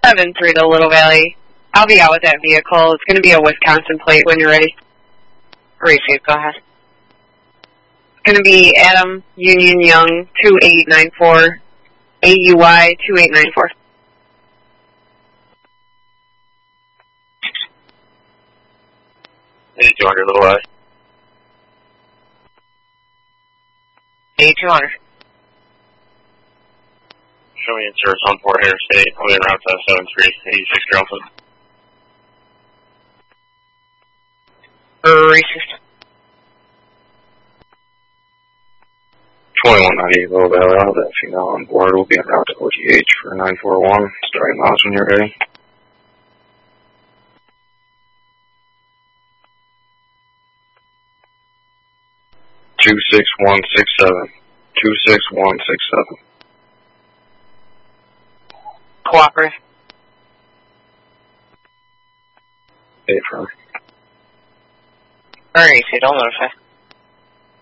7-3 to Little Valley. I'll be out with that vehicle. It's going to be a Wisconsin plate when you're ready. Receive, go ahead. It's going to be Adam Union Young 2894, AUY 2894. A200 Little Valley. A200. Show me in service on Port Interstate. I'm in route 73, 86 Greenfield. Receive. 2190 Little Valley. I'll have that female on board. We'll be en route to OGH for 941. Starting miles when you're ready. 26167. 26167. Cooperative. A firm. Receive, I'll notify.